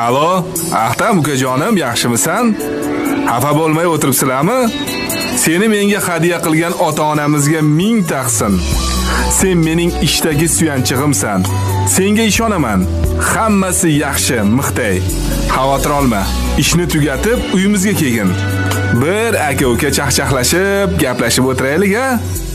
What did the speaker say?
Alo, Ahtam ukajonim, yaxshimisan? Xafa bo'lmay o'tiribsizlarmi? Seni menga hadiya qilgan ota-onamizga ming taqsin. Sen mening ishdagi suyanchig'imsan. Senga ishonaman. Hammasi yaxshi, Mixtay. Xavotir olma. Ishni tugatib, uyimizga kelgin. Bir aka-uka chaqchaqlashib, gaplashib o'tiraylik-a?